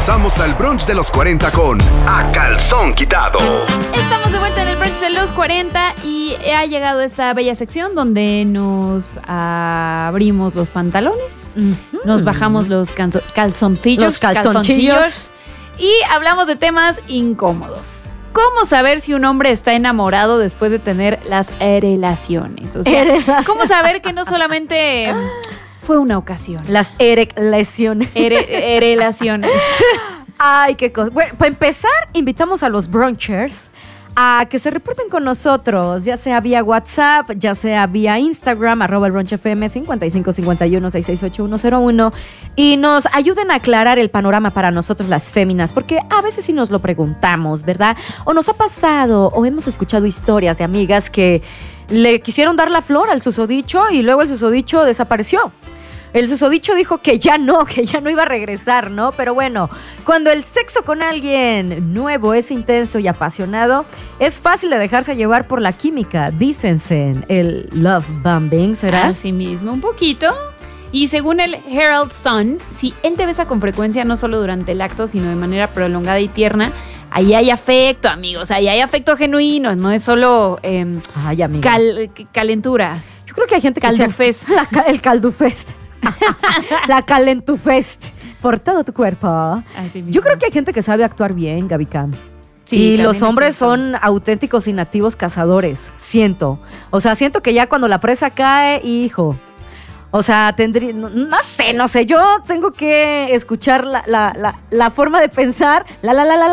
Regresamos al brunch de los 40 con A Calzón Quitado. Estamos de vuelta en el brunch de los 40 y ha llegado esta bella sección donde nos abrimos los pantalones, nos bajamos los calzoncillos y hablamos de temas incómodos. ¿Cómo saber si un hombre está enamorado después de tener las relaciones? O sea, ¿cómo saber que no solamente fue una ocasión? Las erecciones. Relaciones. Ay, qué cosa. Bueno, para empezar, invitamos a los brunchers a que se reporten con nosotros, ya sea vía WhatsApp, ya sea vía Instagram, @elbrunchfm 5551668101, y nos ayuden a aclarar el panorama para nosotros las féminas, porque a veces sí nos lo preguntamos, ¿verdad? O nos ha pasado, o hemos escuchado historias de amigas que le quisieron dar la flor al susodicho y luego el susodicho desapareció. El susodicho dijo que ya no iba a regresar, ¿no? Pero bueno, cuando el sexo con alguien nuevo es intenso y apasionado, es fácil de dejarse llevar por la química. Dícense, el love bombing, ¿será? Así mismo, un poquito. Y según el Herald Sun, si él te besa con frecuencia, no solo durante el acto, sino de manera prolongada y tierna, ahí hay afecto, amigos, ahí hay afecto genuino, no es solo calentura. Yo creo que hay gente que Caldufest. El caldufest. La calentufest por todo tu cuerpo. Yo creo que hay gente que sabe actuar bien, Gaby Cam. Sí, y los hombres son auténticos y nativos cazadores. Siento que ya cuando la presa cae, hijo. O sea, tendría, no sé, yo tengo que escuchar la forma de pensar, la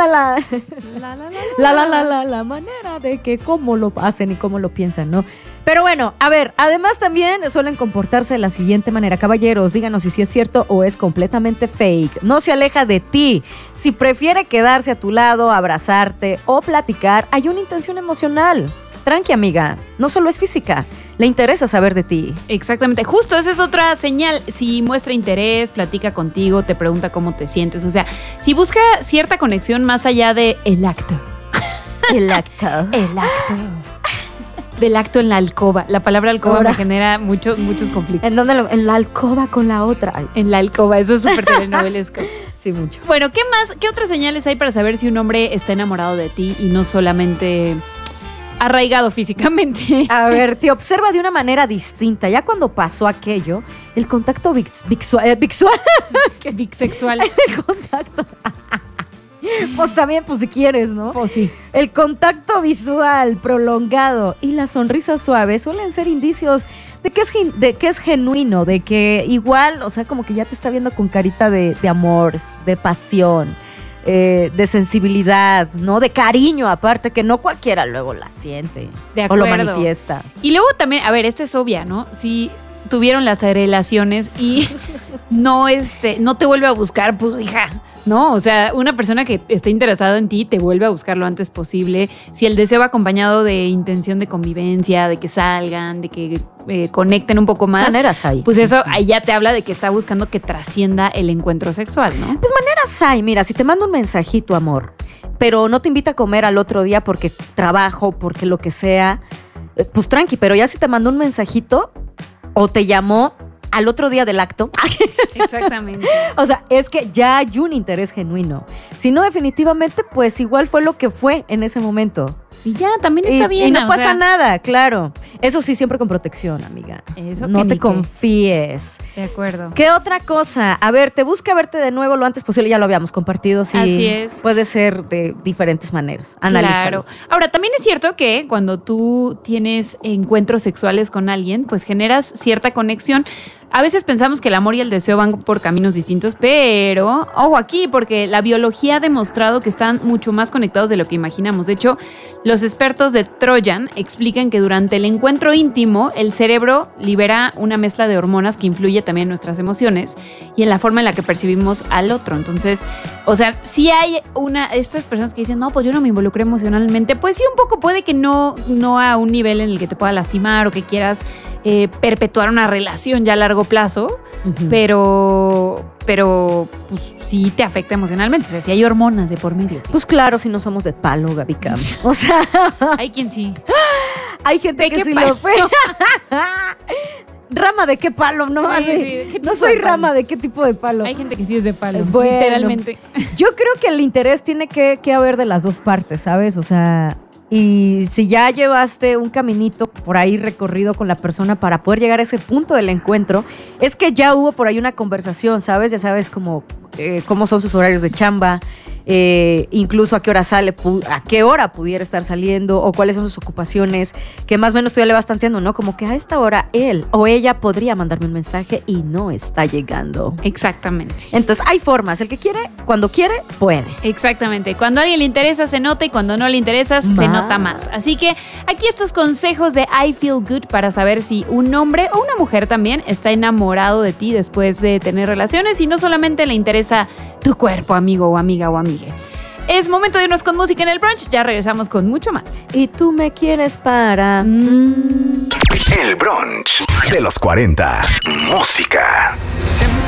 manera de que cómo lo hacen y cómo lo piensan, ¿no? Pero bueno, a ver, además también suelen comportarse de la siguiente manera. Caballeros, díganos si es cierto o es completamente fake. No se aleja de ti. Si prefiere quedarse a tu lado, abrazarte o platicar, hay una intención emocional. Tranqui, amiga, no solo es física, le interesa saber de ti. Exactamente, justo esa es otra señal. Si muestra interés, platica contigo, te pregunta cómo te sientes, o sea, si busca cierta conexión más allá de el acto. El acto. Del acto en la alcoba. La palabra alcoba me genera muchos conflictos. ¿En dónde? En la alcoba con la otra. Ay. En la alcoba, eso es súper telenovelesco. Sí, mucho. Bueno, ¿qué más? ¿Qué otras señales hay para saber si un hombre está enamorado de ti y no solamente arraigado físicamente? A ver, te observa de una manera distinta. Ya cuando pasó aquello, el contacto bisexual. El contacto. Pues también, pues si quieres, ¿no? Pues sí. El contacto visual prolongado y la sonrisa suave suelen ser indicios de que es genuino, de que igual, o sea, como que ya te está viendo con carita de amor, de pasión. De sensibilidad, ¿no? De cariño, aparte, que no cualquiera luego la siente. De acuerdo. O lo manifiesta. Y luego también, a ver, esta es obvia, ¿no? Si tuvieron las relaciones y no te vuelve a buscar, pues hija, ¿no? O sea, una persona que esté interesada en ti te vuelve a buscar lo antes posible. Si el deseo va acompañado de intención de convivencia, de que salgan, de que conecten un poco más. Maneras hay. Pues eso ahí ya te habla de que está buscando que trascienda el encuentro sexual, ¿no? Pues maneras hay. Mira, si te manda un mensajito, amor, pero no te invita a comer al otro día porque trabajo, porque lo que sea, pues tranqui, pero ya si te mandó un mensajito o te llamó al otro día del acto. Exactamente. O sea, es que ya hay un interés genuino. Si no, definitivamente, pues igual fue lo que fue en ese momento. Y ya, también está bien. Y no pasa nada, claro. Eso sí, siempre con protección, amiga. Eso no te confíes. De acuerdo. ¿Qué otra cosa? A ver, te busca verte de nuevo lo antes posible. Ya lo habíamos compartido. Sí, así es. Puede ser de diferentes maneras. Analízalo. Claro. Ahora, también es cierto que cuando tú tienes encuentros sexuales con alguien, pues generas cierta conexión. A veces pensamos que el amor y el deseo van por caminos distintos, pero ojo aquí, porque la biología ha demostrado que están mucho más conectados de lo que imaginamos. De hecho, los expertos de Trojan explican que durante el encuentro íntimo, el cerebro libera una mezcla de hormonas que influye también en nuestras emociones y en la forma en la que percibimos al otro. Entonces, o sea, si hay estas personas que dicen, no, pues yo no me involucré emocionalmente, pues sí, un poco puede que no a un nivel en el que te pueda lastimar o que quieras perpetuar una relación ya a largo plazo, pero pues sí te afecta emocionalmente. O sea, si hay hormonas de por medio. Pues claro, si no somos de palo, Gaby Cam. O sea, hay quien sí. Hay gente que sí lo fue. ¿Rama de qué palo? No, Sí, así. sí, ¿de qué tipo No soy de palo? rama de qué tipo de palo. Hay gente que sí es de palo, Bueno, literalmente. Yo creo que el interés tiene que haber de las dos partes, ¿sabes? O sea, y si ya llevaste un caminito por ahí recorrido con la persona para poder llegar a ese punto del encuentro, es que ya hubo por ahí una conversación, ¿sabes? Ya sabes cómo son sus horarios de chamba, incluso a qué hora sale, a qué hora pudiera estar saliendo o cuáles son sus ocupaciones, que más o menos tú ya le vas tanteando, ¿no? Como que a esta hora él o ella podría mandarme un mensaje y no está llegando. Exactamente. Entonces hay formas, el que quiere, cuando quiere, puede. Exactamente. Cuando a alguien le interesa se nota y cuando no le interesa se nota más. Así que aquí estos consejos de I Feel Good para saber si un hombre o una mujer también está enamorado de ti después de tener relaciones y no solamente le interesa tu cuerpo, amigo o amiga o amigue. Es momento de irnos con música en el brunch. Ya regresamos con mucho más. Y tú me quieres para... El brunch de los 40. Música.